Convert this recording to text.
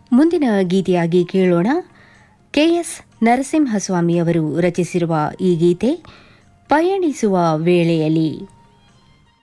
ಮುಂದಿನ ಗೀತೆಯಾಗಿ ಕೇಳೋಣ. ಕೆಎಸ್ ನರಸಿಂಹಸ್ವಾಮಿಯವರು ರಚಿಸಿರುವ ಈ ಗೀತೆ ಪಯಣಿಸುವ ವೇಳೆಯಲ್ಲಿ.